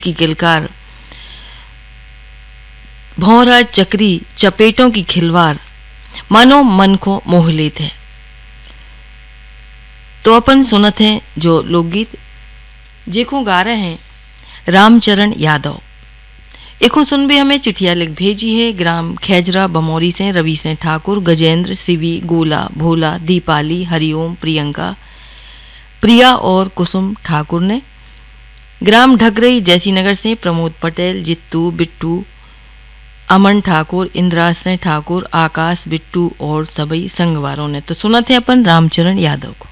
की किलकार, भौरा चक्री चपेटों की खिलवार, मानो मन को मोह लेत है। तो अपन सुनत हैं जो लोकगीत जेको गा रहे हैं रामचरण यादव। एको सुन भी हमें चिट्ठिया लिख भेजी है ग्राम खैजरा बमौरी से रवि सिंह ठाकुर, गजेंद्र, सिवी, गोला, भोला, दीपाली, हरिओम, प्रियंका, प्रिया और कुसुम ठाकुर ने। ग्राम ढगरई जैसी नगर से प्रमोद पटेल, जित्तू, बिट्टू, अमन ठाकुर, इंद्राज सिंह ठाकुर, आकाश, बिट्टू और सभी संगवारों ने। तो सुनते हैं अपन रामचरण यादव को।